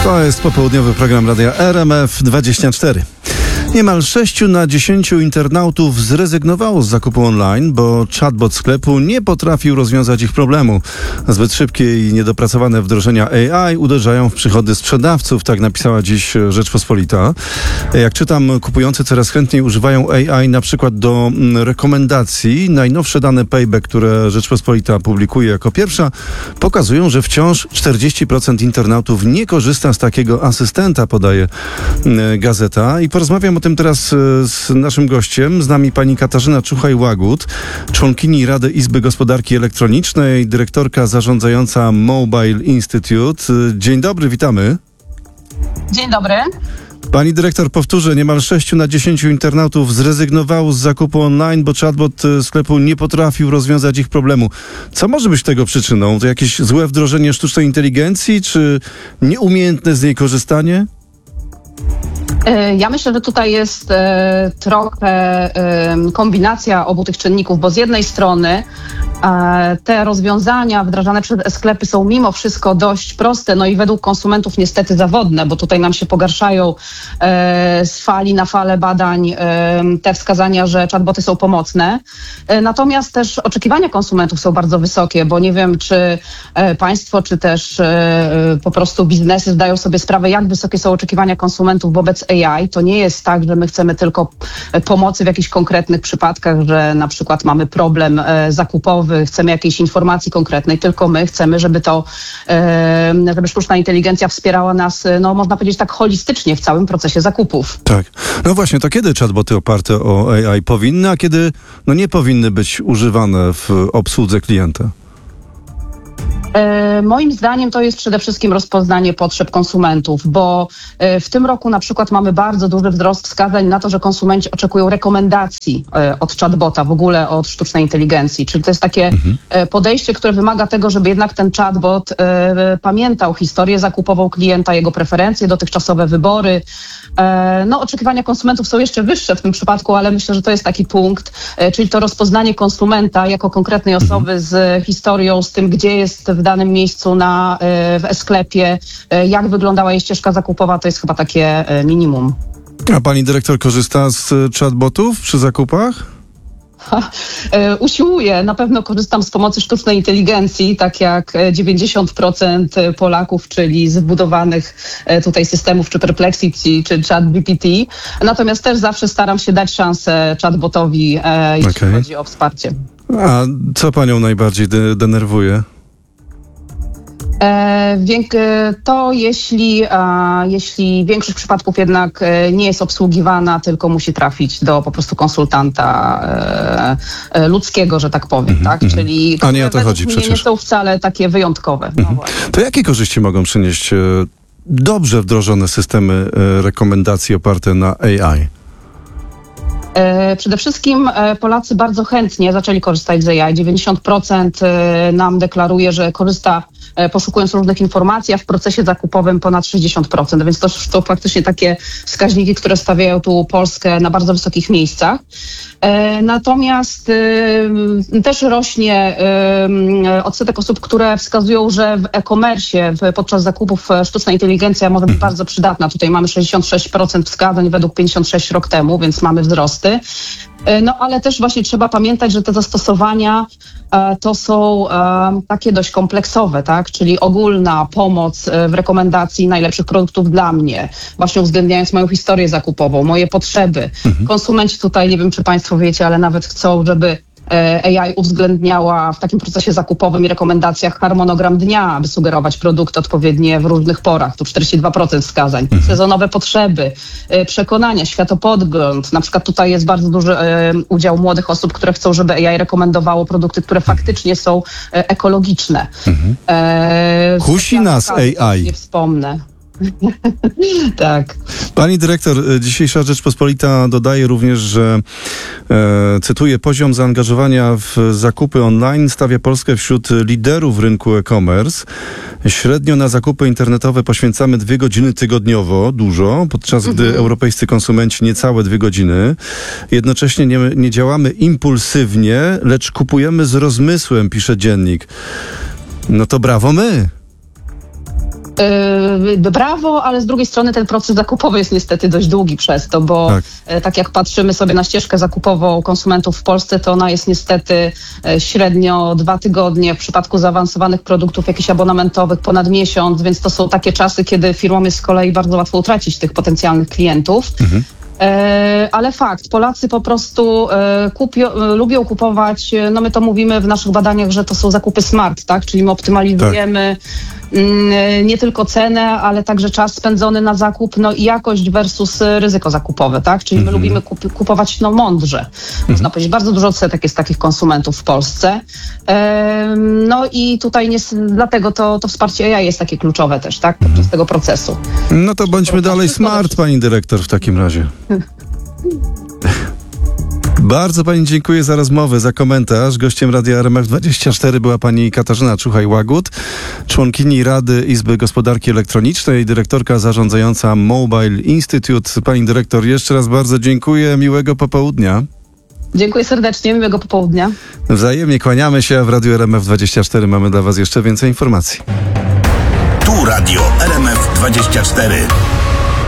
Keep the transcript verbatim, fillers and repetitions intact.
To jest popołudniowy program Radia R M F dwadzieścia cztery. Niemal sześciu na dziesięciu internautów zrezygnowało z zakupu online, bo chatbot sklepu nie potrafił rozwiązać ich problemu. Zbyt szybkie i niedopracowane wdrożenia A I uderzają w przychody sprzedawców, tak napisała dziś Rzeczpospolita. Jak czytam, kupujący coraz chętniej używają A I na przykład do rekomendacji. Najnowsze dane Payback, które Rzeczpospolita publikuje jako pierwsza, pokazują, że wciąż czterdzieści procent internautów nie korzysta z takiego asystenta, podaje gazeta. I porozmawiam o tym teraz z naszym gościem. Z nami pani Katarzyna Czuchaj-Łagód, członkini Rady Izby Gospodarki Elektronicznej, dyrektorka zarządzająca Mobile Institute. Dzień dobry, witamy. Dzień dobry. Pani dyrektor, powtórzę, niemal sześciu na dziesięciu internautów zrezygnowało z zakupu online, bo chatbot sklepu nie potrafił rozwiązać ich problemu. Co może być tego przyczyną? To jakieś złe wdrożenie sztucznej inteligencji, czy nieumiejętne z niej korzystanie? Ja myślę, że tutaj jest e, trochę e, kombinacja obu tych czynników, bo z jednej strony e, te rozwiązania wdrażane przez e-sklepy są mimo wszystko dość proste, no i według konsumentów niestety zawodne, bo tutaj nam się pogarszają e, z fali na falę badań e, te wskazania, że chatboty są pomocne. E, natomiast też oczekiwania konsumentów są bardzo wysokie, bo nie wiem, czy e, państwo, czy też e, po prostu biznesy zdają sobie sprawę, jak wysokie są oczekiwania konsumentów wobec A I. To nie jest tak, że my chcemy tylko pomocy w jakichś konkretnych przypadkach, że na przykład mamy problem e, zakupowy, chcemy jakiejś informacji konkretnej, tylko my chcemy, żeby to, e, żeby sztuczna inteligencja wspierała nas, no można powiedzieć tak holistycznie w całym procesie zakupów. Tak. No właśnie, to kiedy chatboty oparte o A I powinny, a kiedy no nie powinny być używane w obsłudze klienta? E, moim zdaniem to jest przede wszystkim rozpoznanie potrzeb konsumentów, bo e, w tym roku na przykład mamy bardzo duży wzrost wskazań na to, że konsumenci oczekują rekomendacji e, od chatbota, w ogóle od sztucznej inteligencji. Czyli to jest takie mhm. e, podejście, które wymaga tego, żeby jednak ten chatbot e, pamiętał historię zakupową klienta, jego preferencje, dotychczasowe wybory. E, no oczekiwania konsumentów są jeszcze wyższe w tym przypadku, ale myślę, że to jest taki punkt, e, czyli to rozpoznanie konsumenta jako konkretnej osoby mhm. z historią, z tym, gdzie jest w danym miejscu na, w e-sklepie, jak wyglądała jej ścieżka zakupowa, to jest chyba takie minimum. A pani dyrektor korzysta z chatbotów przy zakupach? Ha, usiłuję. Na pewno korzystam z pomocy sztucznej inteligencji, tak jak dziewięćdziesiąt procent Polaków, czyli z wbudowanych tutaj systemów, czy Perplexity, czy ChatGPT. Natomiast też zawsze staram się dać szansę chatbotowi, jeśli okay. chodzi o wsparcie. A co panią najbardziej de- denerwuje? To jeśli, jeśli większość przypadków jednak nie jest obsługiwana, tylko musi trafić do po prostu konsultanta ludzkiego, że tak powiem, mm-hmm, tak? Czyli a nie o to chodzi przecież. Nie są wcale takie wyjątkowe. Mm-hmm. No to jakie korzyści mogą przynieść dobrze wdrożone systemy rekomendacji oparte na A I? Przede wszystkim Polacy bardzo chętnie zaczęli korzystać z A I. dziewięćdziesiąt procent nam deklaruje, że korzysta poszukując różnych informacji, a w procesie zakupowym ponad sześćdziesiąt procent, więc to, to faktycznie takie wskaźniki, które stawiają tu Polskę na bardzo wysokich miejscach. Natomiast też rośnie odsetek osób, które wskazują, że w e-commerce podczas zakupów sztuczna inteligencja może być bardzo przydatna. Tutaj mamy sześćdziesiąt sześć procent wskazań według pięćdziesiąt sześć rok temu, więc mamy wzrosty. No ale też właśnie trzeba pamiętać, że te zastosowania e, to są e, takie dość kompleksowe, tak? Czyli ogólna pomoc w rekomendacji najlepszych produktów dla mnie, właśnie uwzględniając moją historię zakupową, moje potrzeby. Mhm. Konsumenci tutaj, nie wiem czy państwo wiecie, ale nawet chcą, żeby A I uwzględniała w takim procesie zakupowym i rekomendacjach harmonogram dnia, aby sugerować produkty odpowiednie w różnych porach. Tu czterdzieści dwa procent wskazań. Mhm. Sezonowe potrzeby, przekonania, światopodgląd. Na przykład tutaj jest bardzo duży udział młodych osób, które chcą, żeby A I rekomendowało produkty, które faktycznie są ekologiczne. Mhm. E, Kusi nas A I. Nie wspomnę. Tak. Pani dyrektor, dzisiejsza Rzeczpospolita dodaje również, że e, cytuję, poziom zaangażowania w zakupy online stawia Polskę wśród liderów rynku e-commerce. Średnio na zakupy internetowe poświęcamy dwie godziny tygodniowo, dużo, podczas gdy mhm. europejscy konsumenci niecałe dwie godziny. Jednocześnie nie, nie działamy impulsywnie, lecz kupujemy z rozmysłem, pisze dziennik. No to brawo my. Yy, brawo, ale z drugiej strony ten proces zakupowy jest niestety dość długi przez to, bo Tak. tak, tak jak patrzymy sobie na ścieżkę zakupową konsumentów w Polsce, to ona jest niestety e, średnio dwa tygodnie, w przypadku zaawansowanych produktów jakichś abonamentowych ponad miesiąc, więc to są takie czasy, kiedy firmom jest z kolei bardzo łatwo utracić tych potencjalnych klientów. Mhm. E, ale fakt, Polacy po prostu e, kupio, e, lubią kupować, e, no my to mówimy w naszych badaniach, że to są zakupy smart, tak? Czyli my optymalizujemy tak. m, nie tylko cenę, ale także czas spędzony na zakup, no i jakość versus ryzyko zakupowe, tak? Czyli my mhm. lubimy kup, kupować no mądrze. Mhm. Można powiedzieć, bardzo dużo odsetek jest takich konsumentów w Polsce. E, no i tutaj nie, dlatego to, to wsparcie A I jest takie kluczowe też, tak? Podczas mhm. tego procesu. No to bądźmy to dalej smart, pani dyrektor, w takim razie. Bardzo pani dziękuję za rozmowę, za komentarz. Gościem Radia R M F dwadzieścia cztery była pani Katarzyna Czuchaj-Łagut, członkini Rady Izby Gospodarki Elektronicznej, dyrektorka zarządzająca Mobile Institute. Pani dyrektor, jeszcze raz bardzo dziękuję. Miłego popołudnia. Dziękuję serdecznie, miłego popołudnia. Wzajemnie kłaniamy się, a w Radiu R M F dwadzieścia cztery mamy dla was jeszcze więcej informacji. Tu Radio R M F dwadzieścia cztery.